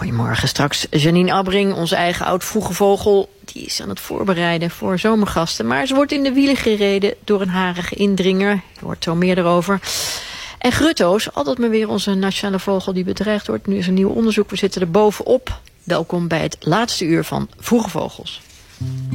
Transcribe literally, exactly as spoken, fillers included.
Goedemorgen, straks Janine Abbring, onze eigen oud-vroege vogel. Die is aan het voorbereiden voor zomergasten. Maar ze wordt in de wielen gereden door een harige indringer. Je hoort zo meer erover. En grutto's, altijd maar weer onze nationale vogel die bedreigd wordt. Nu is een nieuw onderzoek, we zitten er bovenop. Welkom bij het laatste uur van Vroege Vogels.